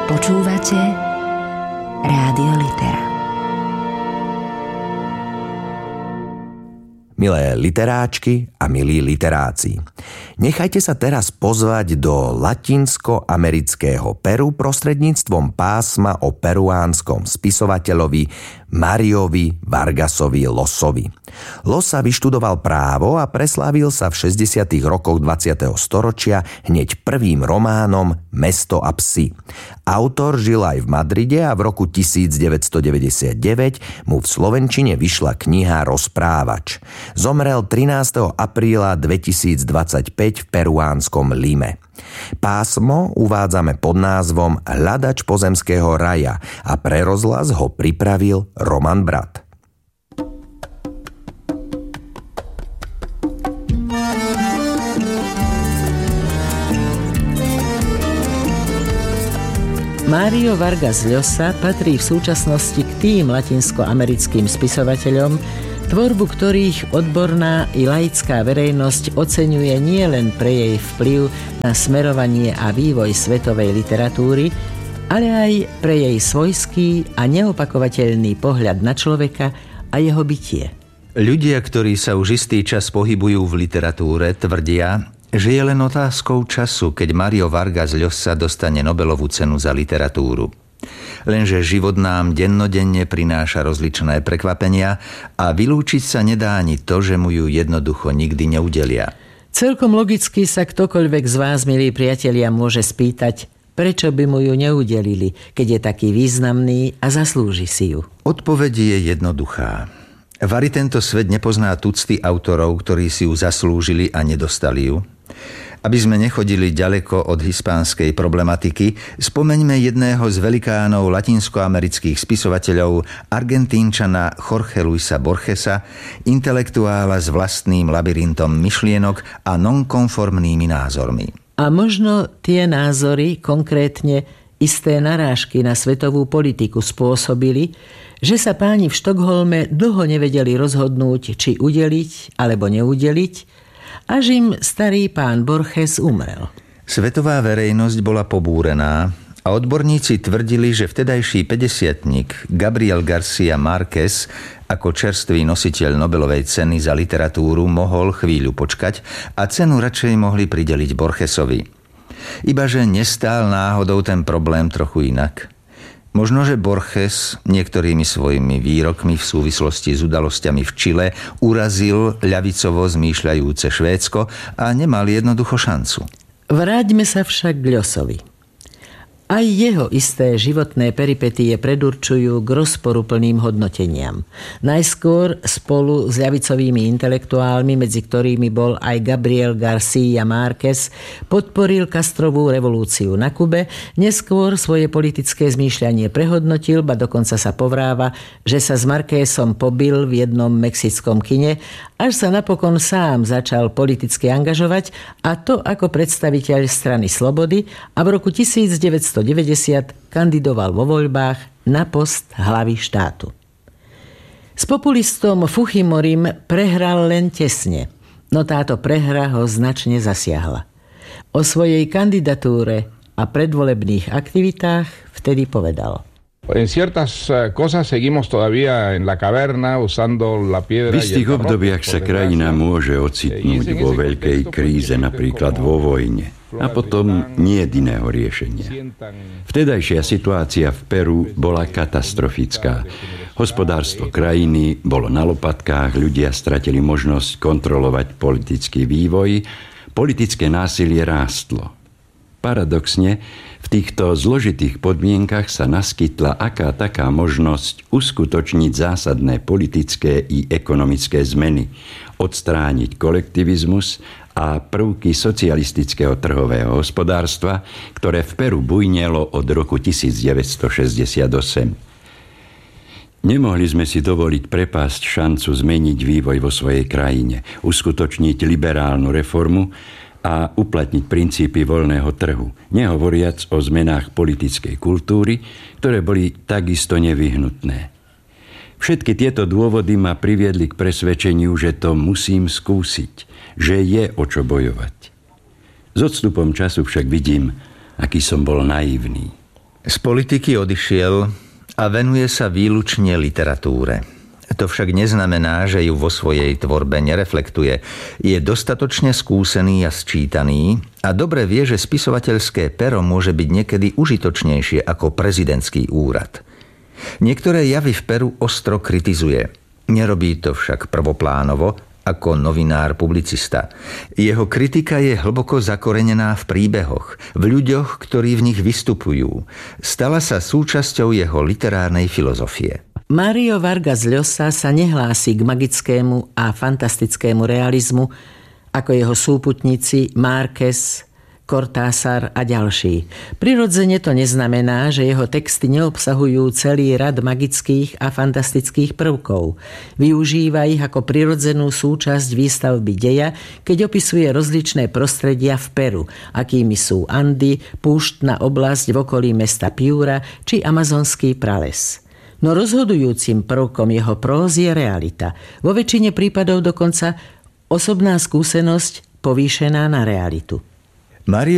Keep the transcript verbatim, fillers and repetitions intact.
Počúvate Rádio Litera. Milé literáčky a milí literáci, nechajte sa teraz pozvať do latinsko-amerického Peru prostredníctvom pásma o peruánskom spisovateľovi Mariovi Vargasovi Llosovi. Llosa vyštudoval právo a preslávil sa v šesťdesiatych rokoch dvadsiateho storočia hneď prvým románom Mesto a psi. Autor žil aj v Madride a v roku tisícdeväťstodeväťdesiatdeväť mu v slovenčine vyšla kniha Rozprávač. Zomrel trinásteho apríla dvetisícdvadsaťpäť v peruánskom Lime. Pásmo uvádzame pod názvom Hľadač pozemského raja a pre rozhlas ho pripravil Roman Brat. Mario Vargas Llosa patrí v súčasnosti k tým latinskoamerickým spisovateľom, tvorbu ktorých odborná i laická verejnosť oceňuje nielen pre jej vplyv na smerovanie a vývoj svetovej literatúry, ale aj pre jej svojský a neopakovateľný pohľad na človeka a jeho bytie. Ľudia, ktorí sa už istý čas pohybujú v literatúre, tvrdia, že je len otázkou času, keď Mario Vargas Llosa dostane Nobelovú cenu za literatúru. Lenže život nám dennodenne prináša rozličné prekvapenia a vylúčiť sa nedá ani to, že mu ju jednoducho nikdy neudelia. Celkom logicky sa ktokoľvek z vás, milí priatelia, môže spýtať, prečo by mu ju neudelili, keď je taký významný a zaslúži si ju. Odpoveď je jednoduchá. Vari tento svet nepozná tucty autorov, ktorí si ju zaslúžili a nedostali ju. Aby sme nechodili ďaleko od hispánskej problematiky, spomeňme jedného z velikánov latinskoamerických spisovateľov, Argentínčana Jorge Luisa Borgesa, intelektuála s vlastným labyrintom myšlienok a nonkonformnými názormi. A možno tie názory, konkrétne isté narážky na svetovú politiku spôsobili, že sa páni v Štokholme dlho nevedeli rozhodnúť, či udeliť alebo neudeliť, až im starý pán Borges umrel. Svetová verejnosť bola pobúrená a odborníci tvrdili, že vtedajší päťdesiatnik Gabriel García Márquez ako čerstvý nositeľ Nobelovej ceny za literatúru mohol chvíľu počkať a cenu radšej mohli prideliť Borgesovi. Ibaže nestál náhodou ten problém trochu inak. Možno, že Borges niektorými svojimi výrokmi v súvislosti s udalosťami v Čile urazil ľavicovo zmýšľajúce Švédsko a nemal jednoducho šancu. Vráťme sa však k Llosovi. Aj jeho isté životné peripetie predurčujú k rozporuplným hodnoteniam. Najskôr spolu s ľavicovými intelektuálmi, medzi ktorými bol aj Gabriel García Márquez, podporil Castrovú revolúciu na Kube, neskôr svoje politické zmýšľanie prehodnotil, ba dokonca sa povráva, že sa s Márquezom pobil v jednom mexickom kine, až sa napokon sám začal politicky angažovať, a to ako predstaviteľ strany Slobody, a v roku devätnásťstodeväťdesiat kandidoval vo voľbách na post hlavy štátu. S populistom Fujimorim prehral len tesne, no táto prehra ho značne zasiahla. O svojej kandidatúre a predvolebných aktivitách vtedy povedal: En ciertas cosas seguimos todavía en la caverna usando la piedra. V istých obdobiach sa krajina môže ocitnúť vo veľkej kríze, napríklad vo vojne. A potom nie je iného riešenia. Vtedajšia situácia v Peru bola katastrofická. Hospodárstvo krajiny bolo na lopatkách, ľudia stratili možnosť kontrolovať politický vývoj, politické násilie rástlo. Paradoxne, v týchto zložitých podmienkach sa naskytla aká taká možnosť uskutočniť zásadné politické i ekonomické zmeny, odstrániť kolektivizmus a prvky socialistického trhového hospodárstva, ktoré v Peru bujnelo od roku devätnásťstošesťdesiatosem. Nemohli sme si dovoliť prepásť šancu zmeniť vývoj vo svojej krajine, uskutočniť liberálnu reformu a uplatniť princípy voľného trhu, nehovoriac o zmenách politickej kultúry, ktoré boli takisto nevyhnutné. Všetky tieto dôvody ma priviedli k presvedčeniu, že to musím skúsiť, že je o čo bojovať. S odstupom času však vidím, aký som bol naivný. Z politiky odišiel a venuje sa výlučne literatúre. To však neznamená, že ju vo svojej tvorbe nereflektuje. Je dostatočne skúsený a sčítaný a dobre vie, že spisovateľské pero môže byť niekedy užitočnejšie ako prezidentský úrad. Niektoré javy v Peru ostro kritizuje. Nerobí to však prvoplánovo, ako novinár publicista. Jeho kritika je hlboko zakorenená v príbehoch, v ľuďoch, ktorí v nich vystupujú. Stala sa súčasťou jeho literárnej filozofie. Mario Vargas Llosa sa nehlási k magickému a fantastickému realizmu ako jeho súputníci Márquez, Cortázar a ďalší. Prirodzene to neznamená, že jeho texty neobsahujú celý rad magických a fantastických prvkov. Využíva ich ako prirodzenú súčasť výstavby deja, keď opisuje rozličné prostredia v Peru, akými sú Andy, púštna oblasť v okolí mesta Piura či amazonský prales. No rozhodujúcim prvkom jeho prózy je realita. Vo väčšine prípadov dokonca osobná skúsenosť povýšená na realitu. Mario